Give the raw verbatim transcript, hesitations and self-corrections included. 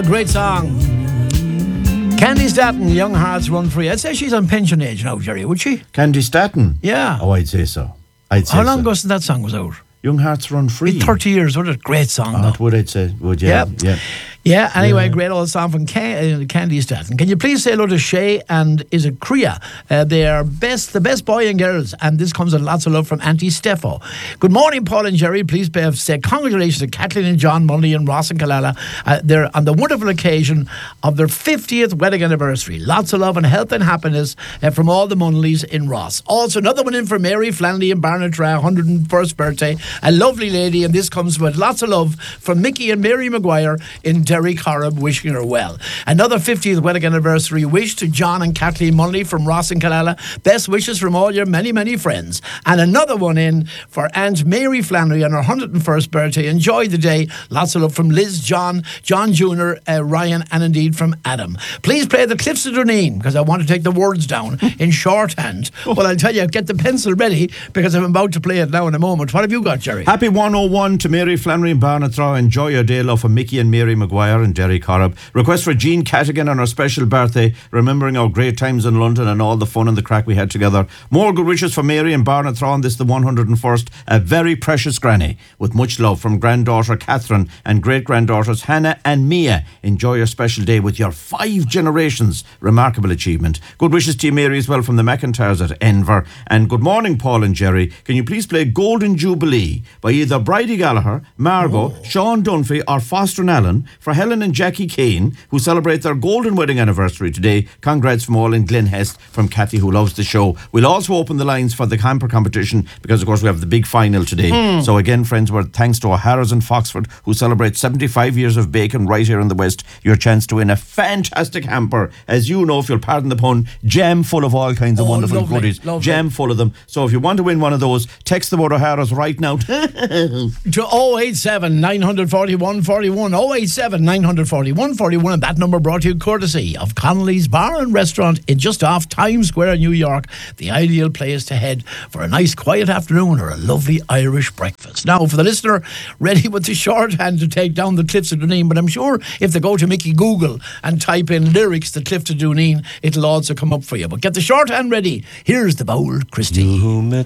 Great song. Candy Staton, Young Hearts Run Free. I'd say she's on pension age now, Jerry, would she? Candy Staton? Yeah. Oh, I'd say so. I'd say How long so. ago since that song was out? Young Hearts Run Free. thirty years, what a great song, Oh, though. that would I'd say. Would, yeah. Yep. Yeah. Yeah, anyway, Yeah. great old song from Can- uh, Candy Staton. Can you please say hello to Shay and is it Kriya? Uh, they are best, the best boy and girls, and this comes with lots of love from Auntie Steffo. Good morning, Paul and Jerry. Please uh, say congratulations to Kathleen and John Munley and Ross and Killala. Uh, they're on the wonderful occasion of their fiftieth wedding anniversary. Lots of love and health and happiness uh, from all the Munleys in Ross. Also, another one in for Mary Flanley in Barnatra, one hundred first birthday. A lovely lady, and this comes with lots of love from Mickey and Mary Maguire in Derry Corrib, wishing her well. Another fiftieth wedding anniversary wish to John and Kathleen Munley from Ross and Killala. Best wishes from all your many, many friends. And another one in for Aunt Mary Flannery on her one hundred first birthday. Enjoy the day. Lots of love from Liz, John, John Junior, uh, Ryan, and indeed from Adam. Please play the Cliffs of Dooneen, because I want to take the words down in shorthand. Well, I'll tell you, get the pencil ready, because I'm about to play it now in a moment. What have you got, Jerry? Happy one oh one to Mary Flannery and Barnatraw. Enjoy your day, love, from Mickey and Mary Maguire and Derry Corrib. Request for Jean Catigan on her special birthday, remembering our great times in London and all the fun and the crack we had together. More good wishes for Mary and Barnatraw on this, the one hundred first. A very precious granny, with much love from granddaughter Catherine and great-granddaughters Hannah and Mia. Enjoy your special day with your five generations. Remarkable achievement. Good wishes to you, Mary, as well, from the McIntyres at Enver. And good morning, Paul and Jerry. Can you please play Golden Jubilee by either Bridie Gallagher, Margot, oh. Sean Dunphy or Foster and Allen for Helen and Jackie Kane, who celebrate their golden wedding anniversary today. Congrats from all in Glen Hest, from Kathy, who loves the show. We'll also open the lines for the camper competition because, of course, we have the big final today. Mm. So again, friends, we're thanks to O'Hara's in Foxford, who celebrate seventy-five years of bacon right here in the West. Your chance to win a fantastic hamper, as you know, if you'll pardon the pun, jam full of all kinds of oh, wonderful lovely, goodies. Lovely. Jam full of them. So if you want to win one of those, text them out O'Hara's right now to oh eight seven, nine four one, four one, oh eight seven, nine four one, four one, and that number brought to you courtesy of Connolly's Bar and Restaurant in just off Times Square, New York. The ideal place to head for a nice quiet afternoon or a lovely Irish breakfast. Now, for the listener ready with the shorthand to take down the Cliffs of Dooneen, but I'm sure if they go to Mickey Google and type in lyrics, the Cliffs of Dooneen, it'll also come up for you. But get the shorthand ready. Here's the bold Christie.